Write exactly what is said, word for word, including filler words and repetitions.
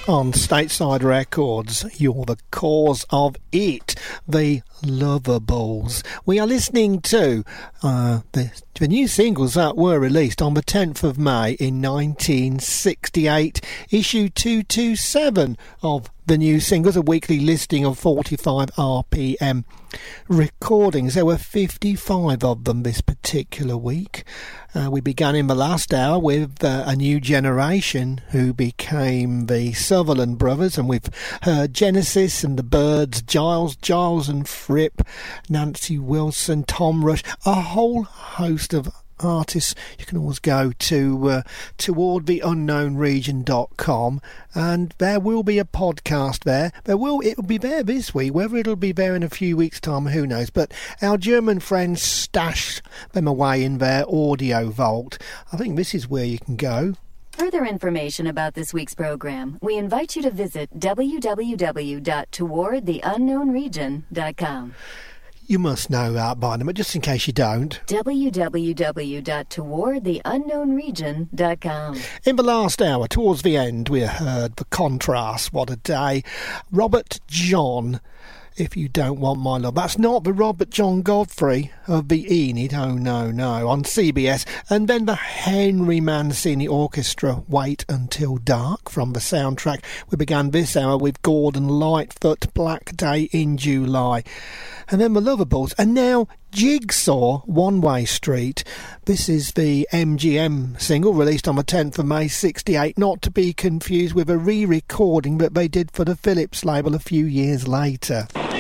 on Stateside Records. You're the cause of it, the Lovables. We are listening to uh, the, the new singles that were released on the tenth of May in nineteen sixty-eight, issue two twenty-seven of the new singles, a weekly listing of forty-five R P M recordings. There were fifty-five of them this particular week. Uh, we began in the last hour with uh, A New Generation, who became the Sutherland Brothers, and we've heard Genesis and the Byrds, Giles, Giles and Fripp, Nancy Wilson, Tom Rush, a whole host of artists. You can always go to uh, toward the unknown region dot com, and there will be a podcast there. There will it will be there this week. Whether it'll be there in a few weeks' time, who knows? But our German friends stashed them away in their audio vault. I think this is where you can go. Further information about this week's program, we invite you to visit w w w dot toward the unknown region dot com. You must know that by now, but just in case you don't, w w w dot toward the unknown region dot com. In the last hour, towards the end, we heard The Contrast. What a day. Robert John, If You Don't Want My Love. That's not the Robert John Godfrey of the Enid, oh no, no, on C B S. And then the Henry Mancini Orchestra, Wait Until Dark, from the soundtrack. We began this hour with Gordon Lightfoot, Black Day in July. And then the Lovables, and now Jigsaw, One Way Street. This is the M G M single released on the tenth of May sixty-eight, not to be confused with a re-recording that they did for the Philips label a few years later.